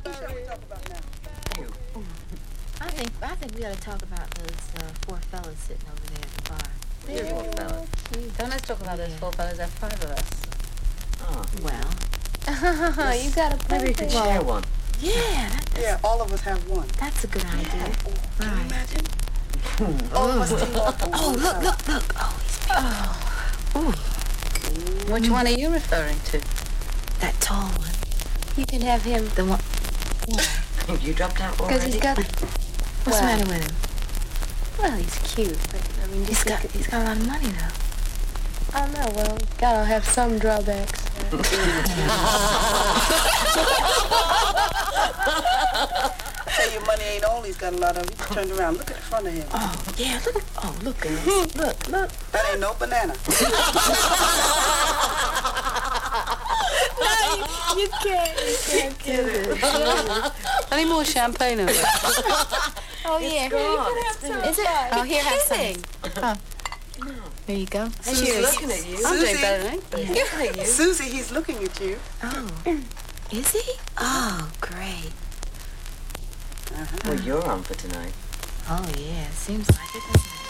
I think we ought to talk about those four fellas sitting over there at the bar. There's four fellas. Don't let's talk about those four fellas. There are five of us. Oh. Well. You got a point. Maybe you could share one. Yeah. Yeah, all of us have one. That's a good idea. Oh, can you Right. imagine? All of us team up. Oh, look. Oh, he's big. Which one are you referring to? That tall one. You can have him. The one. Why? You dropped out Because already? he's got. What's the matter with him? Well, he's cute, but I mean, He's got a lot of money, though. I don't know. Well, gotta have some drawbacks. Tell you money ain't all he's got a lot of. He turned around. Look at the front of him. Oh, yeah, look. Oh, look, girls. Look. That ain't no banana. You can't do it. I need more champagne over there. Oh, yeah. Is it? Oh, here, have some. There you go. He's looking at you. I'm doing better than anybody. He's looking at you. Susie, he's looking at you. Oh. Is he? Oh, great. Well, you're on for tonight. Oh, yeah. Seems like it, doesn't it?